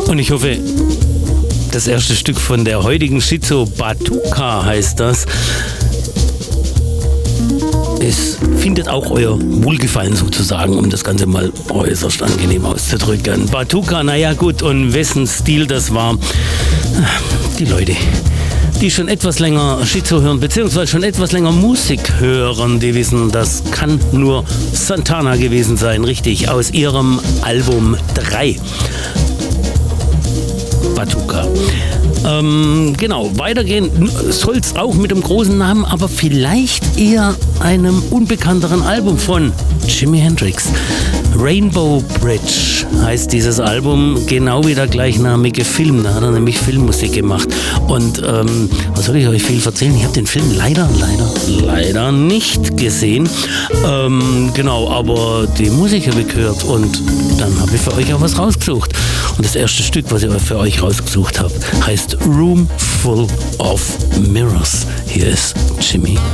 Und ich hoffe, das erste Stück von der heutigen Schizo, Batuka heißt das, es findet auch euer Wohlgefallen sozusagen, um das Ganze mal äußerst angenehm auszudrücken. Batuka, naja gut, und wessen Stil das war? Die Leute, die schon etwas länger Schizo hören, beziehungsweise schon etwas länger Musik hören, die wissen, das kann nur Santana gewesen sein, richtig, aus ihrem Album 3. Batuka. Genau, weitergehen soll es auch mit dem großen Namen, aber vielleicht eher einem unbekannteren Album von Jimi Hendrix. Rainbow Bridge heißt dieses Album, genau wie der gleichnamige Film. Da hat er nämlich Filmmusik gemacht. Und was soll ich euch viel erzählen? Ich habe den Film leider nicht gesehen. Genau, aber die Musik habe ich gehört und dann habe ich für euch auch was rausgesucht. Und das erste Stück, was ich für euch rausgesucht habe, heißt Room Full of Mirrors. Hier ist Jimi